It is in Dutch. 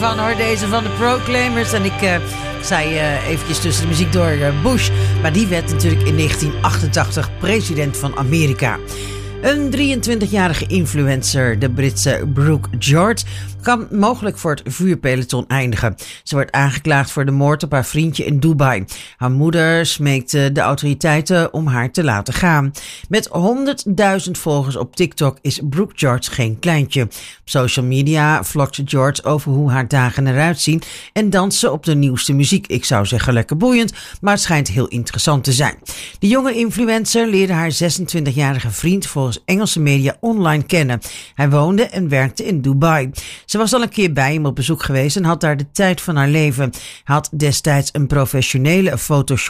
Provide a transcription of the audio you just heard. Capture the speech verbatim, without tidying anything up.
Van hoor, deze van de Proclaimers. En ik uh, zei uh, eventjes tussen de muziek door uh, Bush. Maar die werd natuurlijk in negentien achtentachtig president van Amerika. Een drieëntwintigjarige influencer, de Britse Brooke George, kan mogelijk voor het vuurpeloton eindigen. Ze wordt aangeklaagd voor de moord op haar vriendje in Dubai. Haar moeder smeekte de autoriteiten om haar te laten gaan. Met honderdduizend volgers op TikTok is Brooke George geen kleintje. Op social media vlogt George over hoe haar dagen eruit zien en dansen op de nieuwste muziek. Ik zou zeggen lekker boeiend, maar het schijnt heel interessant te zijn. De jonge influencer leerde haar zesentwintigjarige vriend volgens Engelse media online kennen. Hij woonde en werkte in Dubai. Ze was al een keer bij hem op bezoek geweest en had daar de tijd van haar leven. Hij had destijds een professionele fotoshoot